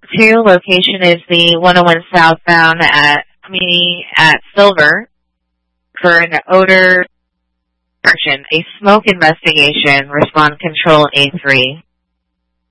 2, location is the 101 southbound at Community at Silver for an odor. A smoke investigation, respond control A3.